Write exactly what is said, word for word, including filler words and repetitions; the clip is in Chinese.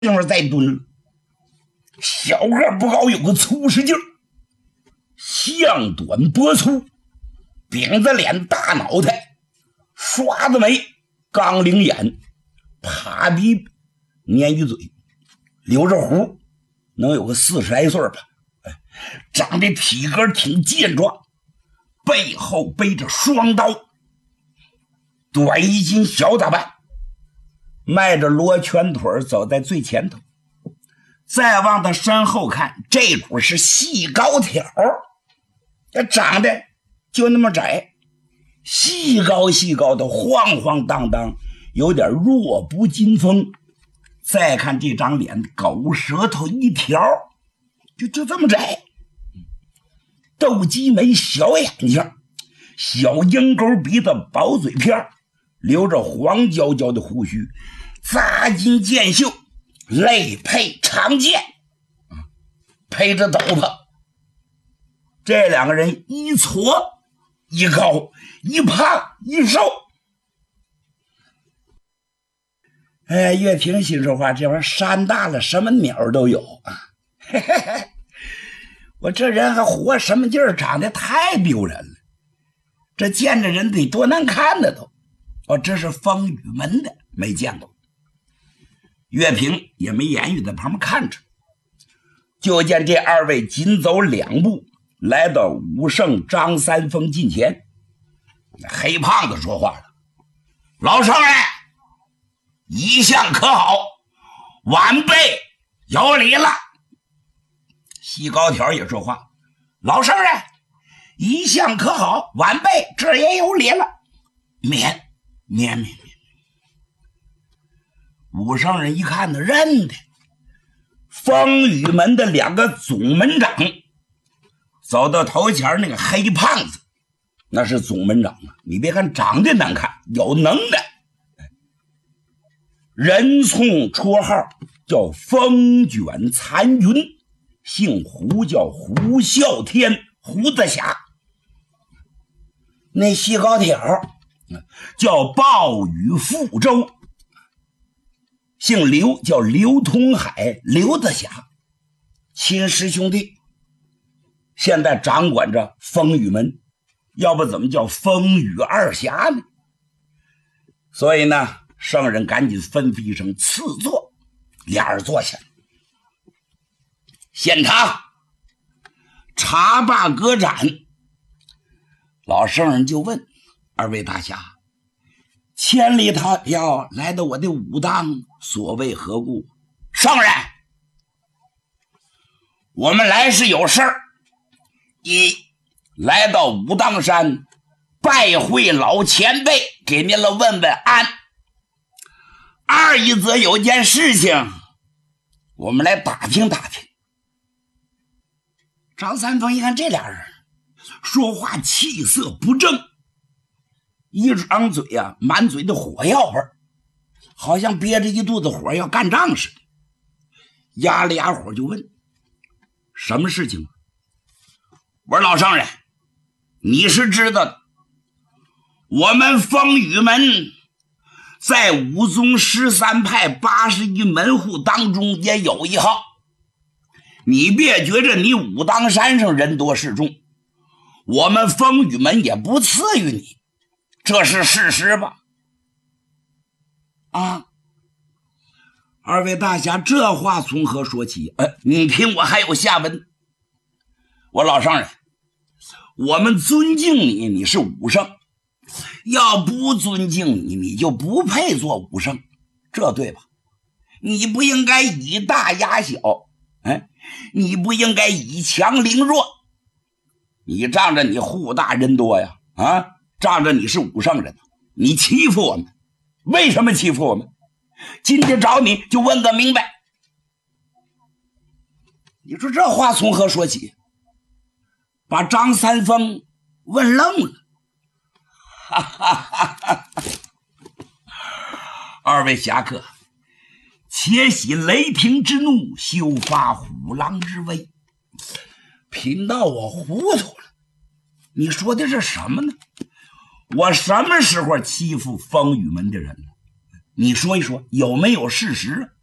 地方再蹲了。小个不高，有个粗使劲儿，项短脖粗，饼子脸，大脑袋，刷子眉，钢铃眼，趴鼻，鲶鱼嘴，留着胡，能有个四十来岁吧。长得体格挺健壮，背后背着双刀，短衣襟小打扮，迈着罗圈腿走在最前头。再往他身后看，这股是细高条，这长得就那么窄，细高细高的，晃晃荡荡，有点弱不禁风。再看这张脸，狗舌头一条，就就这么窄，斗鸡眉，小眼睛，小鹰钩鼻子，薄嘴片，留着黄焦焦的胡须，扎金箭袖，肋配长剑，配着斗篷。这两个人一矬一高，一胖一瘦。哎，岳平心说话，这玩意儿山大了，什么鸟都有啊！嘿嘿嘿，我这人还活什么劲儿？长得太丢人了，这见着人得多难看的都。哦，这是风雨门的，没见过。岳平也没言语，在旁边看着。就见这二位紧走两步，来到武圣张三丰近前。黑胖子说话了：“老圣人，一向可好，晚辈有礼了。”细高条也说话：“老圣人，一向可好，晚辈这也有礼了。”免免免免。武圣人一看呢，认得风雨门的两个总门长，走到头前那个黑胖子，那是总门长啊！你别看长得难看，有能耐。人送绰号叫风卷残云，姓胡叫胡啸天，胡子侠。那细高条叫鲍宇富州，姓刘叫刘通海，刘子侠，亲师兄弟，现在掌管着风雨门，要不怎么叫风雨二侠呢？所以呢，圣人赶紧吩咐一声赐座，俩人坐下。现场茶罢歌盏，老圣人就问二位大侠：千里迢迢来到我的武当，所谓何故？圣人，我们来是有事儿。一，来到武当山拜会老前辈，给您了问问安。二一则有件事情，我们来打听打听。张三丰一看这俩人说话气色不正，一张嘴啊，满嘴的火药味，好像憋着一肚子火要干仗似的。压了压火就问：什么事情？我说老圣人，你是知道的，我们风雨门在武宗十三派八十一门户当中也有一号。你别觉着你武当山上人多势众，我们风雨门也不次于你，这是事实吧？啊，二位大侠，这话从何说起？呃，你听我还有下文。我老圣人，我们尊敬你，你是武圣，要不尊敬你，你就不配做武圣，这对吧？你不应该以大压小，哎，你不应该以强凌弱，你仗着你户大人多呀，啊，仗着你是武圣人，你欺负我们，为什么欺负我们？今天找你就问个明白。你说这话从何说起？把张三丰问愣了。哈哈哈哈！二位侠客，且喜雷霆之怒，休发虎狼之威。贫道我糊涂了，你说的是什么呢？我什么时候欺负风雨门的人了？你说一说，有没有事实？